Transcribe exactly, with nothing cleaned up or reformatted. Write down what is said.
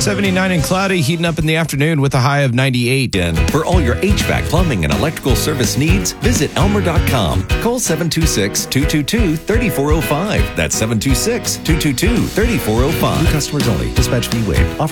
seventy-nine and cloudy, heating up in the afternoon with a high of ninety-eight. And for all your H V A C, plumbing, and electrical service needs, visit Elmer dot com. Call seven two six, two two two, three four zero five. That's seven two six, two two two, three four zero five. New customers only. Dispatch fee waived. Offer